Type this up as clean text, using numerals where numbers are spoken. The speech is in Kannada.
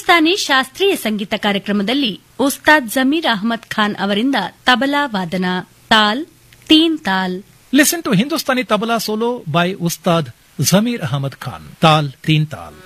ಹಿಂದೂಸ್ತಾನಿ ಶಾಸ್ತ್ರೀಯ ಸಂಗೀತ ಕಾರ್ಯಕ್ರಮದಲ್ಲಿ ಉಸ್ತಾದ್ ಜಮೀರ್ ಅಹಮದ್ ಖಾನ್ ಅವರಿಂದ ತಬಲಾ ವಾದನ ತಾಲ್ ತೀನ್ ತಾಲ್. Listen to Hindustani Tabla solo by Ustad Zamir Ahmad Khan. Tal Teen Tal.